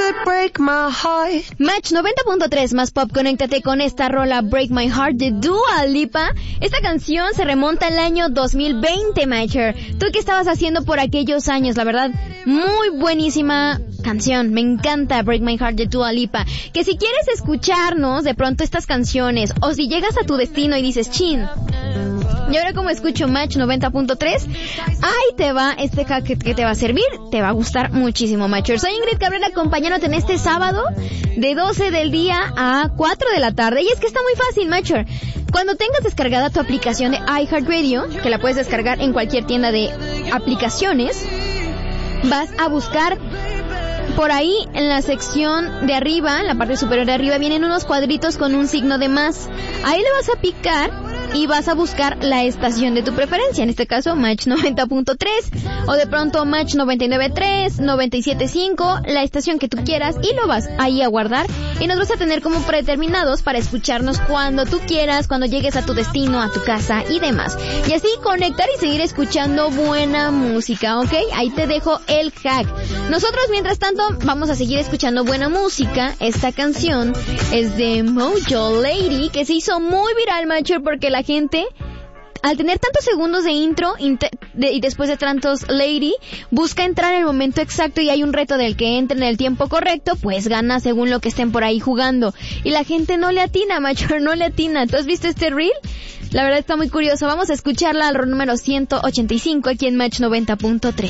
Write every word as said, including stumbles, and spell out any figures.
break my heart. Match noventa punto tres más pop, conéctate con esta rola Break My Heart de Dua Lipa. Esta canción se remonta al año dos mil veinte, Matcher. ¿Tú qué estabas haciendo por aquellos años? La verdad, muy buenísima canción. Me encanta Break My Heart de Dua Lipa. Que si quieres escucharnos de pronto estas canciones, o si llegas a tu destino y dices, chin, y ahora como escucho Match noventa punto tres, ahí te va este hack que, que te va a servir, te va a gustar muchísimo, Matcher. Soy Ingrid Cabrera, acompañándote en este sábado de doce del día a cuatro de la tarde. Y es que está muy fácil, Matcher. Cuando tengas descargada tu aplicación de iHeartRadio, que la puedes descargar en cualquier tienda de aplicaciones, vas a buscar por ahí en la sección de arriba, en la parte superior de arriba, vienen unos cuadritos con un signo de más. Ahí le vas a picar y vas a buscar la estación de tu preferencia, en este caso Match noventa punto tres, o de pronto Match noventa y nueve punto tres, noventa y siete punto cinco, la estación que tú quieras, y lo vas ahí a guardar, y nos vas a tener como predeterminados para escucharnos cuando tú quieras, cuando llegues a tu destino, a tu casa y demás, y así conectar y seguir escuchando buena música, ¿ok? Ahí te dejo el hack. Nosotros mientras tanto vamos a seguir escuchando buena música. Esta canción es de Mojo Lady, que se hizo muy viral, Matcher, porque la gente, al tener tantos segundos de intro inter- de, y después de tantos Lady, busca entrar en el momento exacto, y hay un reto del que entre en el tiempo correcto, pues gana según lo que estén por ahí jugando. Y la gente no le atina, Matcher, no le atina. ¿Tú has visto este reel? La verdad está muy curioso. Vamos a escucharla al número ciento ochenta y cinco aquí en Match noventa punto tres.